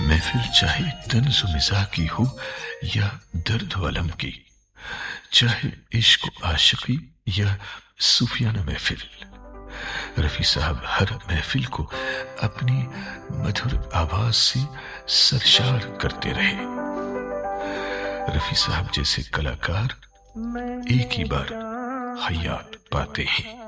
महफिल चाहे तन्ज़ मिज़ाह की हो या दर्द अलम की, चाहे इश्क आशिकी या सूफियाना महफिल, रफी साहब हर महफिल को अपनी मधुर आवाज से सरशार करते रहे। रफी साहब जैसे कलाकार एक ही बार हयात पाते हैं।